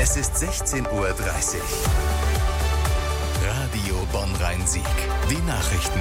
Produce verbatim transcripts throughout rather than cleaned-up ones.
Es ist sechzehn Uhr dreißig. Radio Bonn-Rhein-Sieg. Die Nachrichten.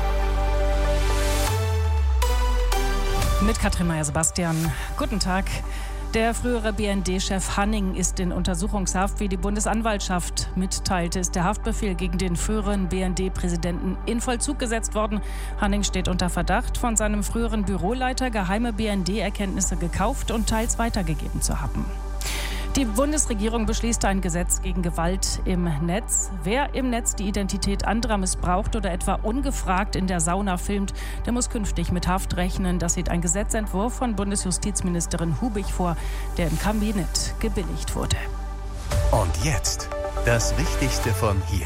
Mit Katrin Meyer-Sebastian. Guten Tag. Der frühere B N D-Chef Hanning ist in Untersuchungshaft, wie die Bundesanwaltschaft mitteilte. Ist der Haftbefehl gegen den früheren B N D-Präsidenten in Vollzug gesetzt worden. Hanning steht unter Verdacht, von seinem früheren Büroleiter geheime B N D-Erkenntnisse gekauft und teils weitergegeben zu haben. Die Bundesregierung beschließt ein Gesetz gegen Gewalt im Netz. Wer im Netz die Identität anderer missbraucht oder etwa ungefragt in der Sauna filmt, der muss künftig mit Haft rechnen. Das sieht ein Gesetzentwurf von Bundesjustizministerin Hubig vor, der im Kabinett gebilligt wurde. Und jetzt das Wichtigste von hier.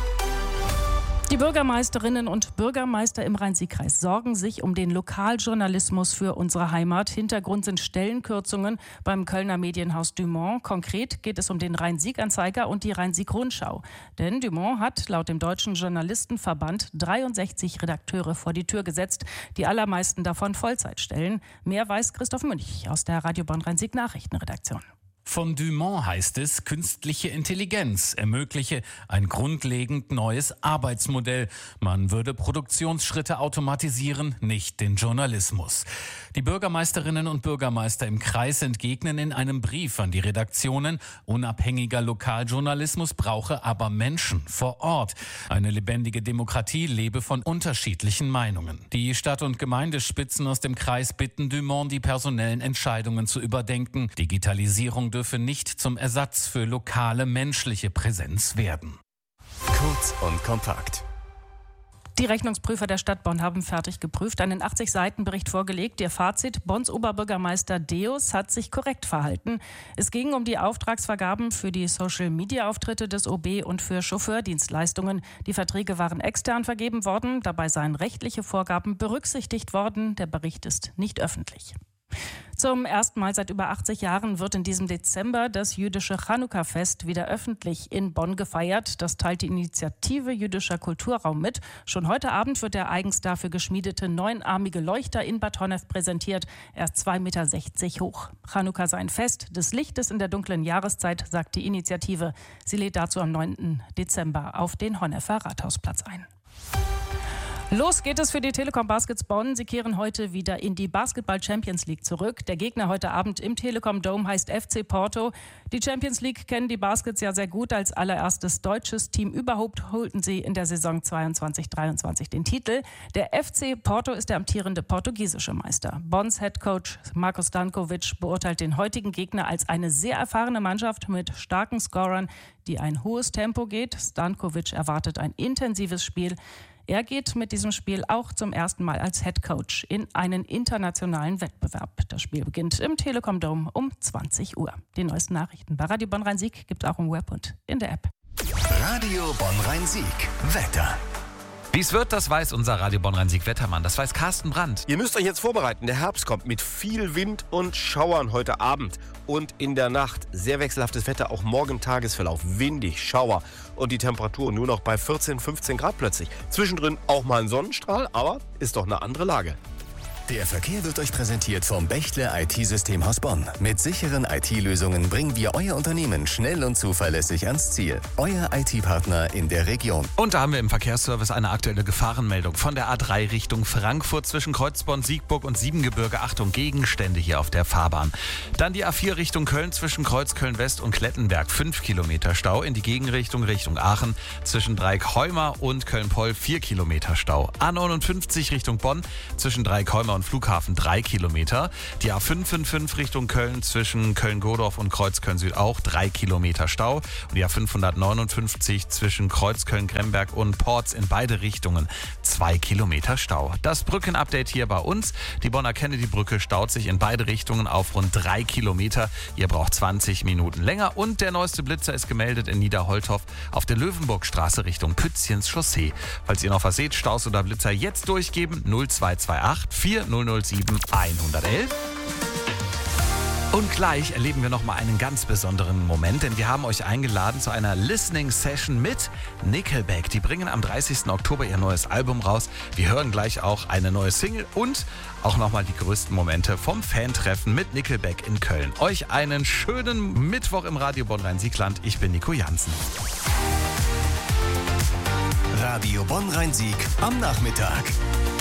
Die Bürgermeisterinnen und Bürgermeister im Rhein-Sieg-Kreis sorgen sich um den Lokaljournalismus für unsere Heimat. Hintergrund sind Stellenkürzungen beim Kölner Medienhaus Dumont. Konkret geht es um den Rhein-Sieg-Anzeiger und die Rhein-Sieg-Rundschau. Denn Dumont hat laut dem Deutschen Journalistenverband dreiundsechzig Redakteure vor die Tür gesetzt, die allermeisten davon Vollzeitstellen. Mehr weiß Christoph Münch aus der Radio Bonn-Rhein-Sieg Nachrichtenredaktion. Von Dumont heißt es, künstliche Intelligenz ermögliche ein grundlegend neues Arbeitsmodell. Man würde Produktionsschritte automatisieren, nicht den Journalismus. Die Bürgermeisterinnen und Bürgermeister im Kreis entgegnen in einem Brief an die Redaktionen, unabhängiger Lokaljournalismus brauche aber Menschen vor Ort. Eine lebendige Demokratie lebe von unterschiedlichen Meinungen. Die Stadt- und Gemeindespitzen aus dem Kreis bitten Dumont, die personellen Entscheidungen zu überdenken. Digitalisierung dürfe nicht zum Ersatz für lokale menschliche Präsenz werden. Kurz und kompakt. Die Rechnungsprüfer der Stadt Bonn haben fertig geprüft, einen achtzig Seiten Bericht vorgelegt. Ihr Fazit: Bonns Oberbürgermeister Deus hat sich korrekt verhalten. Es ging um die Auftragsvergaben für die Social-Media-Auftritte des O B und für Chauffeurdienstleistungen. Die Verträge waren extern vergeben worden. Dabei seien rechtliche Vorgaben berücksichtigt worden. Der Bericht ist nicht öffentlich. Zum ersten Mal seit über achtzig Jahren wird in diesem Dezember das jüdische Chanukka-Fest wieder öffentlich in Bonn gefeiert. Das teilt die Initiative Jüdischer Kulturraum mit. Schon heute Abend wird der eigens dafür geschmiedete neunarmige Leuchter in Bad Honnef präsentiert. Er ist zwei Komma sechzig Meter hoch. Chanukka sei ein Fest des Lichtes in der dunklen Jahreszeit, sagt die Initiative. Sie lädt dazu am neunten Dezember auf den Honnefer Rathausplatz ein. Los geht es für die Telekom Baskets Bonn. Sie kehren heute wieder in die Basketball Champions League zurück. Der Gegner heute Abend im Telekom Dome heißt F C Porto. Die Champions League kennen die Baskets ja sehr gut. Als allererstes deutsches Team überhaupt holten sie in der Saison zweiundzwanzig dreiundzwanzig den Titel. Der F C Porto ist der amtierende portugiesische Meister. Bonns Headcoach Marko Stankovic beurteilt den heutigen Gegner als eine sehr erfahrene Mannschaft mit starken Scorern, die ein hohes Tempo geht. Stankovic erwartet ein intensives Spiel. Er geht mit diesem Spiel auch zum ersten Mal als Headcoach in einen internationalen Wettbewerb. Das Spiel beginnt im Telekom Dome um zwanzig Uhr. Die neuesten Nachrichten bei Radio Bonn-Rhein-Sieg gibt es auch im Web und in der App. Radio Bonn-Rhein-Sieg. Wetter. Wie es wird, das weiß unser Radio Bonn-Rhein-Sieg-Wettermann. Das weiß Carsten Brandt. Ihr müsst euch jetzt vorbereiten. Der Herbst kommt mit viel Wind und Schauern heute Abend und in der Nacht. Sehr wechselhaftes Wetter, auch morgen Tagesverlauf. Windig, Schauer und die Temperatur nur noch bei vierzehn, fünfzehn Grad plötzlich. Zwischendrin auch mal ein Sonnenstrahl, aber ist doch eine andere Lage. Der Verkehr wird euch präsentiert vom Bechtle I T-Systemhaus Bonn. Mit sicheren I T-Lösungen bringen wir euer Unternehmen schnell und zuverlässig ans Ziel. Euer I T-Partner in der Region. Und da haben wir im Verkehrsservice eine aktuelle Gefahrenmeldung von der A drei Richtung Frankfurt zwischen Kreuzborn, Siegburg und Siebengebirge. Achtung, Gegenstände hier auf der Fahrbahn. Dann die A vier Richtung Köln zwischen Kreuzköln-West und Klettenberg. fünf Kilometer Stau. In die Gegenrichtung Richtung Aachen zwischen Dreieckheumar und Köln-Poll. vier Kilometer Stau. A neunundfünfzig Richtung Bonn zwischen Dreieckheumar und Flughafen drei Kilometer. Die A fünf fünf fünf Richtung Köln zwischen Köln-Godorf und Kreuzköln-Süd auch drei Kilometer Stau. Und die A fünfhundertneunundfünfzig zwischen Kreuzköln-Gremberg und Porz in beide Richtungen zwei Kilometer Stau. Das Brückenupdate hier bei uns. Die Bonner Kennedy-Brücke staut sich in beide Richtungen auf rund drei Kilometer. Ihr braucht zwanzig Minuten länger. Und der neueste Blitzer ist gemeldet in Niederholthof auf der Löwenburgstraße Richtung Pützchens Chaussee. Falls ihr noch was seht, Staus oder Blitzer jetzt durchgeben. null zwei zwei acht vier null null sieben eins eins eins. Und gleich erleben wir nochmal einen ganz besonderen Moment, denn wir haben euch eingeladen zu einer Listening Session mit Nickelback. Die bringen am dreißigsten Oktober ihr neues Album raus. Wir hören gleich auch eine neue Single und auch nochmal die größten Momente vom Fan-Treffen mit Nickelback in Köln. Euch einen schönen Mittwoch im Radio Bonn-Rhein-Sieg-Land. Ich bin Nico Jansen. Radio Bonn-Rhein-Sieg am Nachmittag.